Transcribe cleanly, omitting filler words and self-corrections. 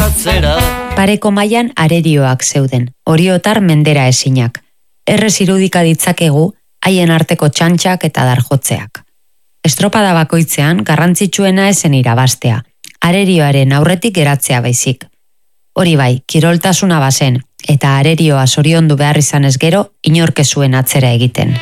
atzera. Pareko mailan arerioak zeuden, oriotar mendera esinak. Errez irudika ditzakegu haien arteko txantxak eta darjotzeak. Estropada bakoitzean garrantzitsuena esen irabaztea, arerioaren aurretik geratzea baizik. Hori bai, kiroltasuna bazen, eta arerioa zoriondu behar izanez gero, inork ez zuen atzera egiten.